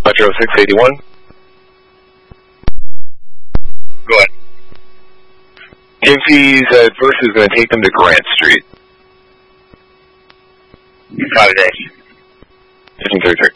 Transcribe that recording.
Metro 681. Go ahead. KMC's adverse is going to take them to Grant Street. 5 days. 1533.